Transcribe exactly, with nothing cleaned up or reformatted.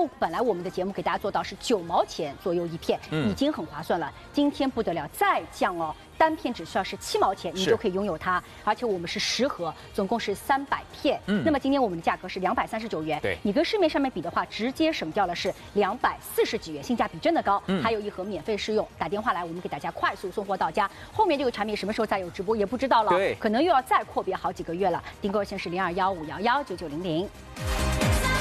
后本来我们的节目给大家做到是九毛钱左右一片， 嗯、 已经很划算了。今天不得了，再降哦。 单片只需要是七毛钱，你就可以拥有它，而且我们是十盒，总共是三百片。嗯，那么今天我们的价格是两百三十九元， 对， 你跟市面上面比的话，直接省掉了是两百四十几元，性价比真的高。嗯，还有一盒免费试用，打电话来，我们给大家快速送货到家。后面这个产品什么时候再有直播也不知道了， 对， 可能又要再阔别好几个月了。订购热线是零二幺五幺幺九九零零。